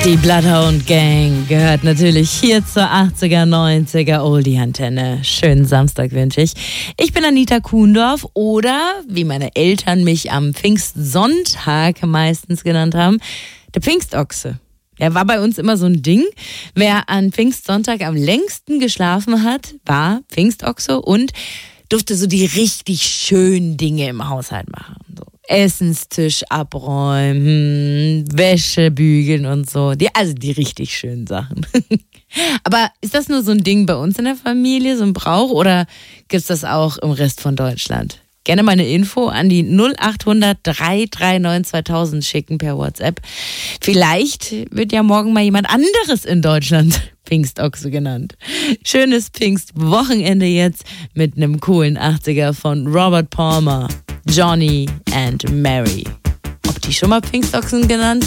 Die Bloodhound Gang gehört natürlich hier zur 80er, 90er Oldie-Antenne. Schönen Samstag wünsche ich. Ich bin Anita Kuhndorf oder, wie meine Eltern mich am Pfingstsonntag meistens genannt haben, der Pfingstochse. Er war bei uns immer so ein Ding. Wer an Pfingstsonntag am längsten geschlafen hat, war Pfingstochse und durfte so die richtig schönen Dinge im Haushalt machen. So Essenstisch abräumen, Wäsche bügeln und so. Die richtig schönen Sachen. Aber ist das nur so ein Ding bei uns in der Familie, so ein Brauch, oder gibt es das auch im Rest von Deutschland? Gerne mal eine Info an die 0800 339 2000 schicken per WhatsApp. Vielleicht wird ja morgen mal jemand anderes in Deutschland Pfingstochse genannt. Schönes Pfingstwochenende jetzt mit einem coolen 80er von Robert Palmer, Johnny and Mary. Ob die schon mal Pfingstochsen genannt